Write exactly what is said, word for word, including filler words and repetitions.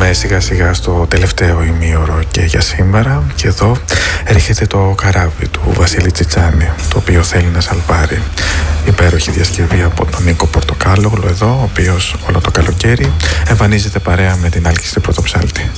Πάμε σιγά σιγά στο τελευταίο ημίωρο και για σήμερα, και εδώ έρχεται το καράβι του Βασίλη Τσιτσάνη, το οποίο θέλει να σαλπάρει. Υπέροχη διασκευή από τον Νίκο Πορτοκάλογλου εδώ, ο οποίος όλο το καλοκαίρι εμφανίζεται παρέα με την Άλκη Πρωτοψάλτη.